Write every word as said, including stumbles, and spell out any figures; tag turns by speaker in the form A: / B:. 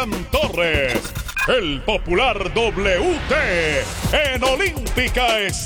A: Iván Torres, el popular W T, en Olímpica Estéreo.